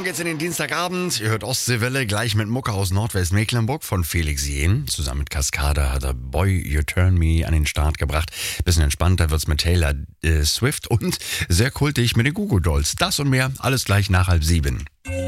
geht's in den Dienstagabend. Ihr hört Ostseewelle gleich mit Mucke aus Nordwestmecklenburg von Felix Jähn. Zusammen mit Cascada hat er Boy You Turn Me an den Start gebracht. Bisschen entspannter wird's mit Taylor Swift und sehr kultig mit den Goo Goo Dolls. Das und mehr, alles gleich nach 6:30.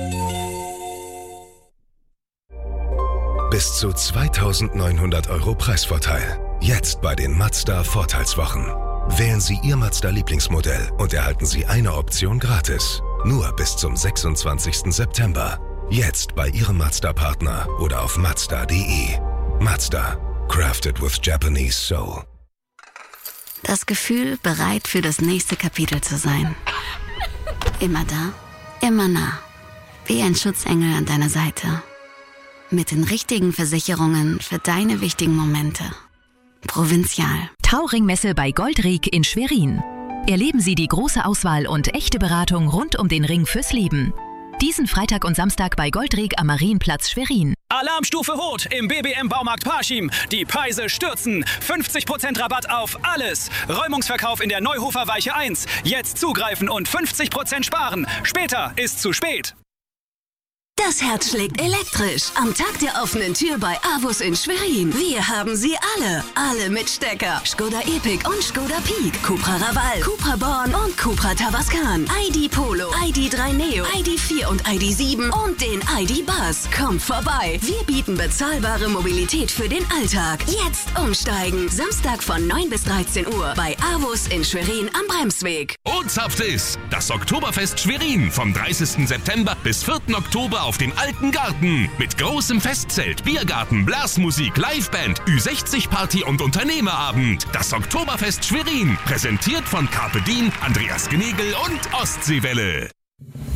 Bis zu 2.900 € Preisvorteil. Jetzt bei den Mazda Vorteilswochen. Wählen Sie Ihr Mazda-Lieblingsmodell und erhalten Sie eine Option gratis. Nur bis zum 26. September. Jetzt bei Ihrem Mazda-Partner oder auf Mazda.de. Mazda. Crafted with Japanese Soul. Das Gefühl, bereit für das nächste Kapitel zu sein. Immer da, immer nah. Wie ein Schutzengel an deiner Seite. Mit den richtigen Versicherungen für deine wichtigen Momente. Provinzial. Tauringmesse bei Goldrieg in Schwerin. Erleben Sie die große Auswahl und echte Beratung rund um den Ring fürs Leben. Diesen Freitag und Samstag bei Goldrieg am Marienplatz Schwerin. Alarmstufe Rot im BBM-Baumarkt Parchim. Die Preise stürzen. 50% Rabatt auf alles. Räumungsverkauf in der Neuhofer Weiche 1. Jetzt zugreifen und 50% sparen. Später ist zu spät. Das Herz schlägt elektrisch. Am Tag der offenen Tür bei AWUS in Schwerin. Wir haben sie alle. Alle mit Stecker. Skoda Epic und Skoda Peak. Cupra Raval, Cupra Born und Cupra Tavascan. ID Polo, ID3 Neo, ID4 und ID7 und den ID Buzz. Kommt vorbei. Wir bieten bezahlbare Mobilität für den Alltag. Jetzt umsteigen. Samstag von 9 bis 13 Uhr bei AWUS in Schwerin am Bremsweg. Ozapft ist das Oktoberfest Schwerin vom 30. September bis 4. Oktober auf dem Alten Garten. Mit großem Festzelt, Biergarten, Blasmusik, Liveband, Ü60-Party und Unternehmerabend. Das Oktoberfest Schwerin. Präsentiert von Carpe Diem, Andreas Gnegel und Ostseewelle.